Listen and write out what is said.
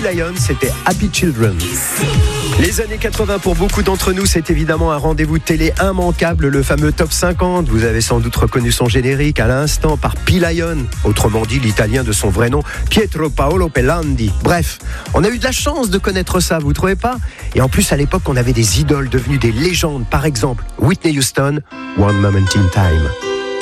Lion, c'était Happy Children. Les années 80 pour beaucoup d'entre nous, c'est évidemment un rendez-vous télé immanquable, le fameux Top 50. Vous avez sans doute reconnu son générique à l'instant par P-Lion, autrement dit l'italien de son vrai nom, Pietro Paolo Pelandi. Bref, on a eu de la chance de connaître ça, vous trouvez pas ? Et en plus, à l'époque, on avait des idoles devenues des légendes. Par exemple, Whitney Houston, One Moment in Time.